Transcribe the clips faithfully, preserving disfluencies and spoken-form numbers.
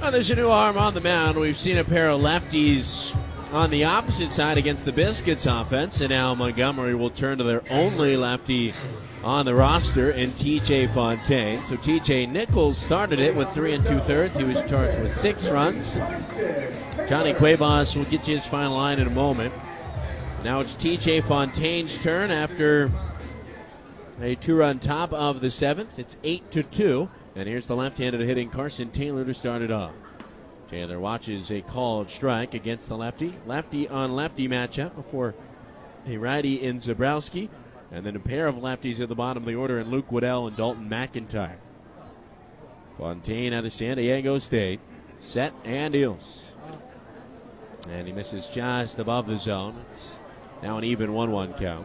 Well, there's a new arm on the mound. We've seen a pair of lefties on the opposite side against the Biscuits offense, and now Montgomery will turn to their only lefty on the roster in T J Fontaine. So T J Nichols started it with three and two-thirds. He was charged with six runs. Johnny Cuevas will get you his final line in a moment. Now it's T J Fontaine's turn after a two-run top of the seventh. It's eight to two. And here's the left-handed hitting Carson Taylor to start it off. Taylor watches a called strike against the lefty. Lefty-on-lefty matchup before a righty in Zabrowski. And then a pair of lefties at the bottom of the order in Luke Waddell and Dalton McIntyre. Fontaine out of San Diego State. Set and deals. And he misses just above the zone. It's now an even one one count.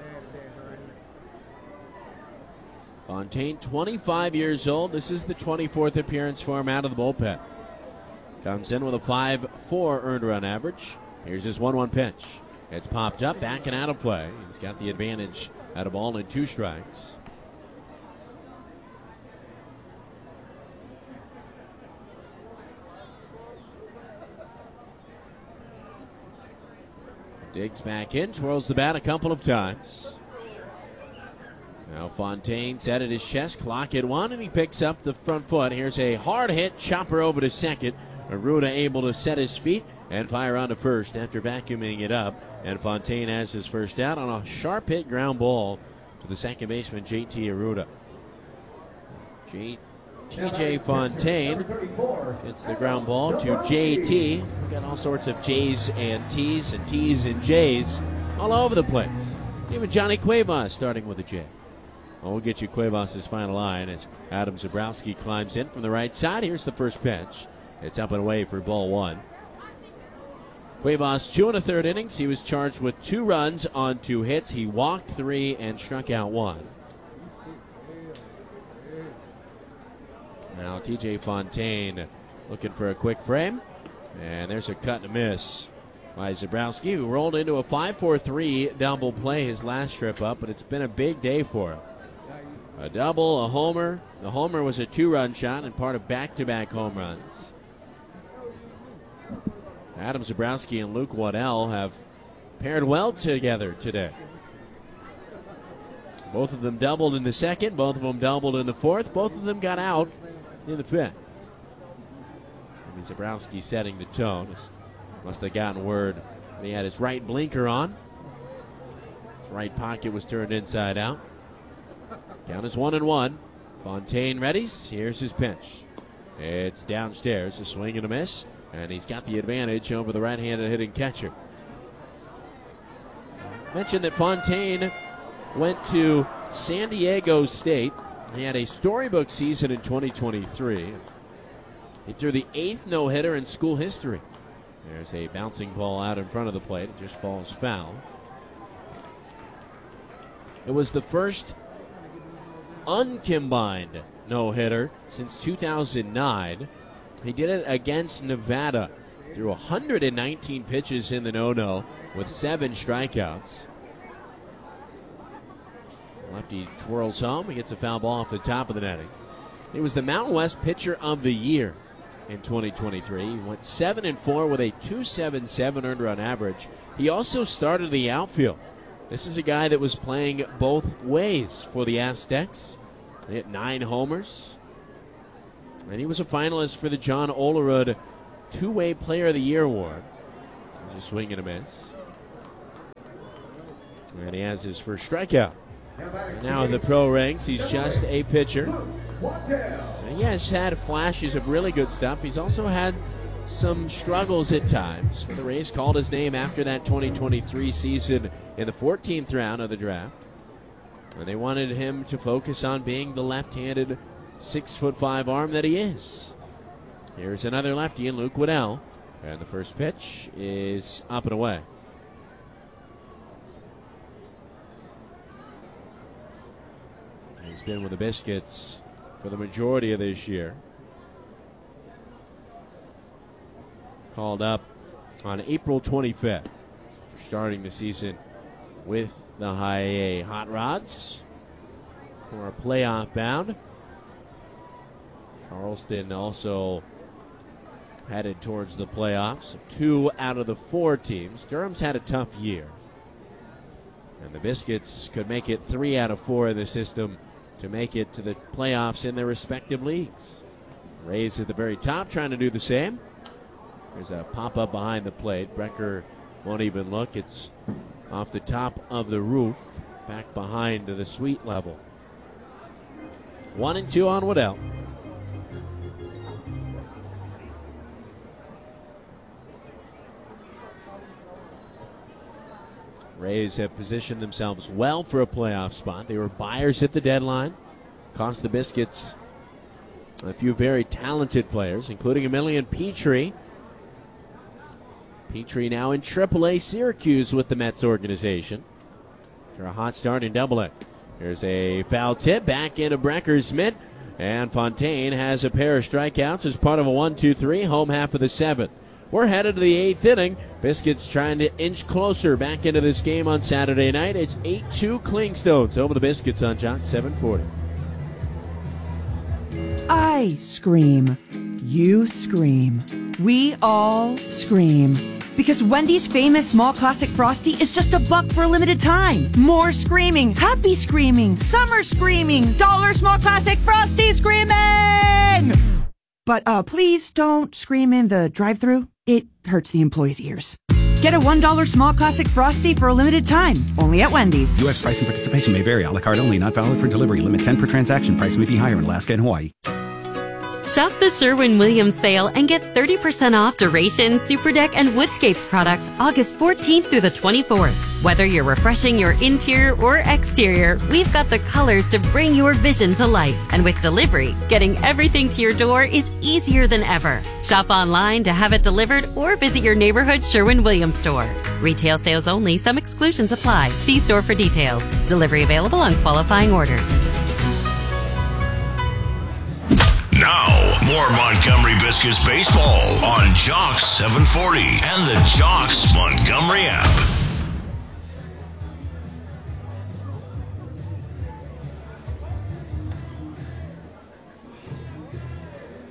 Fontaine, twenty-five years old. This is the twenty-fourth appearance for him out of the bullpen. Comes in with a five point four earned run average. Here's his one one pitch. It's popped up, back and out of play. He's got the advantage out of ball and two strikes. Digs back in, twirls the bat a couple of times. Now Fontaine set at his chest, clock at one, and he picks up the front foot. Here's a hard hit, chopper over to second. Arruda able to set his feet and fire on to first after vacuuming it up. And Fontaine has his first out on a sharp hit ground ball to the second baseman, J T Arruda. J- T J Fontaine gets the ground ball to J T. We've got all sorts of J's and T's and T's and J's all over the place. Even Johnny Cuevas starting with a J. Well, we'll get you Cuevas' final line as Adam Zabrowski climbs in from the right side. Here's the first pitch. It's up and away for ball one. Cuevas, two and a third innings. He was charged with two runs on two hits. He walked three and struck out one. Now T J Fontaine looking for a quick frame. And there's a cut and a miss by Zabrowski, who rolled into a five four three double play his last trip up, but it's been a big day for him. A double, a homer. The homer was a two-run shot and part of back-to-back home runs. Adam Zabrowski and Luke Waddell have paired well together today. Both of them doubled in the second. Both of them doubled in the fourth. Both of them got out in the fifth. I mean, Zabrowski setting the tone. Must have gotten word he had his right blinker on. His right pocket was turned inside out. Count is one and one. Fontaine readies. Here's his pitch. It's downstairs, a swing and a miss, and he's got the advantage over the right-handed hitting catcher. Mentioned that Fontaine went to San Diego State. He had a storybook season in twenty twenty-three. He threw the eighth no-hitter in school history. There's a bouncing ball out in front of the plate. It just falls foul. It was the first uncombined no-hitter since two thousand nine. He did it against Nevada. Threw one hundred nineteen pitches in the no-no with seven strikeouts. Lefty twirls home. He gets a foul ball off the top of the netting. He was the Mountain West Pitcher of the Year in twenty twenty-three. He went seven and four with a two seventy-seven earned run average. He also started the outfield. This is a guy that was playing both ways for the Aztecs. He hit nine homers. And he was a finalist for the John Olerud Two-Way Player of the Year award. There's a swing and a miss. And he has his first strikeout. Now in the pro ranks, he's just a pitcher. And he has had flashes of really good stuff. He's also had some struggles at times. The Rays called his name after that twenty twenty-three season in the fourteenth round of the draft. And they wanted him to focus on being the left-handed six foot five arm that he is. Here's another lefty in Luke Waddell. And the first pitch is up and away. He's been with the Biscuits for the majority of this year. Called up on April twenty-fifth for starting the season with the High A Hot Rods for a playoff bound. Charleston also headed towards the playoffs. Two out of the four teams. Durham's had a tough year. And the Biscuits could make it three out of four in the system to make it to the playoffs in their respective leagues. Rays at the very top trying to do the same. There's a pop-up behind the plate. Brecker won't even look. It's off the top of the roof, back behind the suite level. One and two on Waddell. Rays have positioned themselves well for a playoff spot. They were buyers at the deadline. Cost the Biscuits a few very talented players, including Emilian Petrie. Petrie now in triple A Syracuse with the Mets organization. They're a hot start in double A. There's a foul tip back into Brecker's mitt, and Fontaine has a pair of strikeouts as part of a one two three, home half of the seventh. We're headed to the eighth inning. Biscuits trying to inch closer back into this game on Saturday night. It's eight two Clingstones over the Biscuits on Jock seven forty. I scream. You scream. We all scream. Because Wendy's famous small classic Frosty is just a buck for a limited time. More screaming, happy screaming, summer screaming, dollar small classic Frosty screaming! But uh, please don't scream in the drive-thru. It hurts the employees' ears. Get a one dollar small classic Frosty for a limited time, only at Wendy's. U S price and participation may vary. A la carte only, not valid for delivery. Limit ten per transaction. Price may be higher in Alaska and Hawaii. Shop the Sherwin-Williams sale and get thirty percent off Duration, Superdeck, and Woodscapes products August fourteenth through the twenty-fourth. Whether you're refreshing your interior or exterior, we've got the colors to bring your vision to life. And with delivery, getting everything to your door is easier than ever. Shop online to have it delivered or visit your neighborhood Sherwin-Williams store. Retail sales only. Some exclusions apply. See store for details. Delivery available on qualifying orders. Now, more Montgomery Biscuits baseball on Jock seven forty and the Jocks Montgomery app.